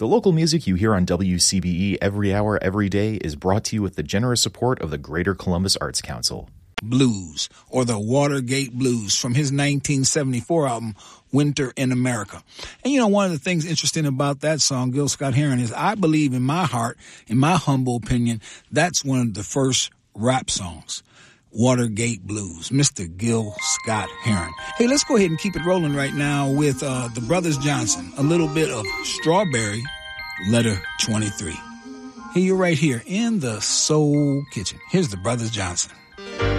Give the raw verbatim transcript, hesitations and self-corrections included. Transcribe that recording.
The local music you hear on W C B E every hour, every day is brought to you with the generous support of the Greater Columbus Arts Council. Blues, or the Watergate Blues, from his nineteen seventy-four album, Winter in America. And you know, one of the things interesting about that song, Gil Scott-Heron, is I believe in my heart, in my humble opinion, that's one of the first rap songs. Watergate Blues, Mister Gil Scott-Heron. Hey, let's go ahead and keep it rolling right now with uh, the Brothers Johnson. A little bit of Strawberry, Letter twenty-three. Hey, you're right here in the Soul Kitchen. Here's the Brothers Johnson.